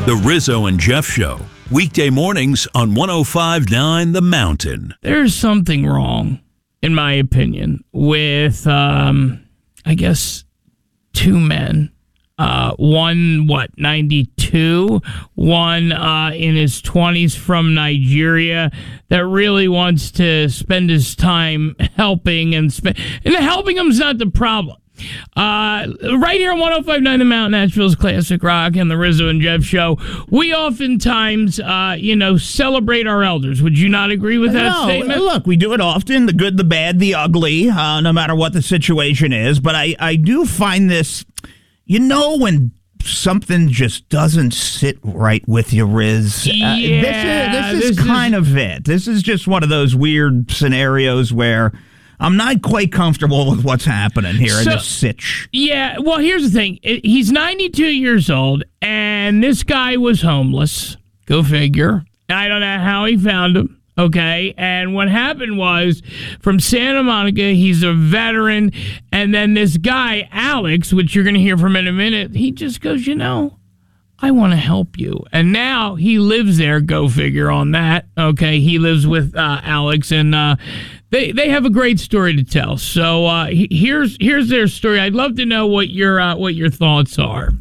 The Rizzo and Jeff Show, weekday mornings on 105.9 The Mountain. There's something wrong, in my opinion, with, I guess, two men. One, 92? One in his 20s from Nigeria that really wants to spend his time helping, and helping him's not the problem. Right here on 105.9 The Mountain, Nashville's classic rock, and the Rizzo and Jeff Show, we oftentimes, celebrate our elders. Would you not agree with that statement? Look, we do it often, the good, the bad, the ugly, no matter what the situation is. But I do find this, when something just doesn't sit right with you, Riz. This is kind of it. This is just one of those weird scenarios where I'm not quite comfortable with what's happening here in this sitch. Yeah, well, here's the thing. He's 92 years old, and this guy was homeless. Go figure. I don't know how he found him, okay? And what happened was, from Santa Monica, he's a veteran, and then this guy, Alex, which you're going to hear from in a minute, he just goes, I want to help you. And now he lives there, go figure on that, okay? He lives with Alex, and They have a great story to tell. So here's their story. I'd love to know what your thoughts are.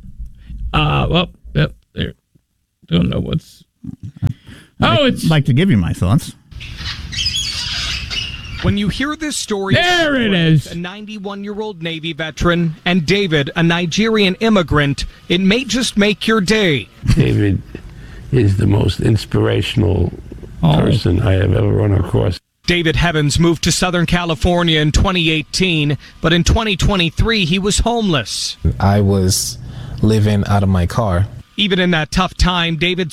There. Don't know what's. I'd like to give you my thoughts. When you hear this story, there it is. A 91-year-old Navy veteran and David, a Nigerian immigrant, it may just make your day. David is the most inspirational person I have ever run across. David Heavens moved to Southern California in 2018, but in 2023 he was homeless. I was living out of my car. Even in that tough time, David